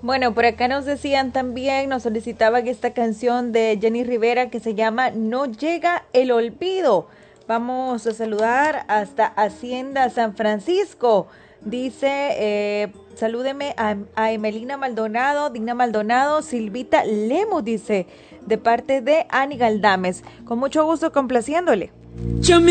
Bueno, por acá nos decían también, nos solicitaban esta canción de Jenny Rivera que se llama No llega el olvido. Vamos a saludar hasta Hacienda San Francisco. Dice, salúdeme a Emelina Maldonado, Digna Maldonado, Silvita Lemus, dice, de parte de Ani Galdames. Con mucho gusto complaciéndole.